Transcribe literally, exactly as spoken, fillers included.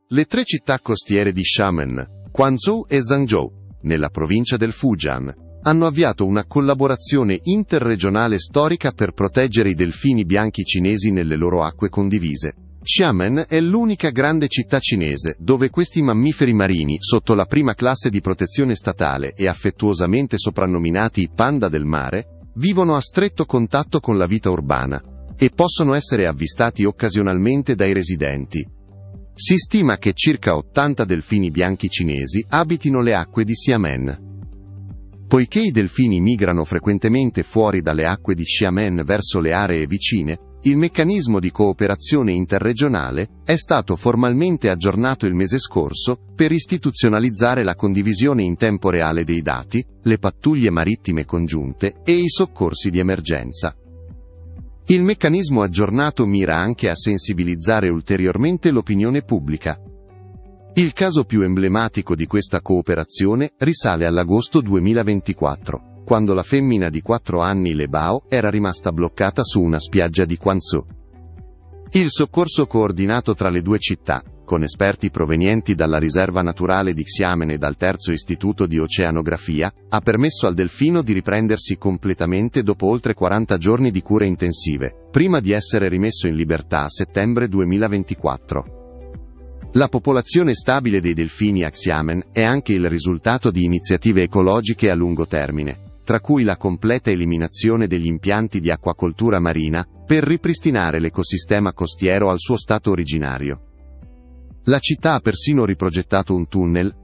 Le tre città costiere di Xiamen, Quanzhou e Zhangzhou, nella provincia del Fujian, hanno avviato una collaborazione interregionale storica per proteggere i delfini bianchi cinesi nelle loro acque condivise. Xiamen è l'unica grande città cinese dove questi mammiferi marini, sotto la prima classe di protezione statale e affettuosamente soprannominati i panda del mare, vivono a stretto contatto con la vita urbana e possono essere avvistati occasionalmente dai residenti. Si stima che circa ottanta delfini bianchi cinesi abitino le acque di Xiamen. Poiché i delfini migrano frequentemente fuori dalle acque di Xiamen verso le aree vicine, il meccanismo di cooperazione interregionale è stato formalmente aggiornato il mese scorso per istituzionalizzare la condivisione in tempo reale dei dati, le pattuglie marittime congiunte e i soccorsi di emergenza. Il meccanismo aggiornato mira anche a sensibilizzare ulteriormente l'opinione pubblica. Il caso più emblematico di questa cooperazione risale all'agosto duemilaventiquattro, quando la femmina di quattro anni Le Bao era rimasta bloccata su una spiaggia di Quanzhou. Il soccorso coordinato tra le due città, con esperti provenienti dalla riserva naturale di Xiamen e dal terzo istituto di oceanografia, ha permesso al delfino di riprendersi completamente dopo oltre quaranta giorni di cure intensive, prima di essere rimesso in libertà a settembre duemilaventiquattro. La popolazione stabile dei delfini a Xiamen è anche il risultato di iniziative ecologiche a lungo termine, tra cui la completa eliminazione degli impianti di acquacoltura marina, per ripristinare l'ecosistema costiero al suo stato originario. La città ha persino riprogettato un tunnel,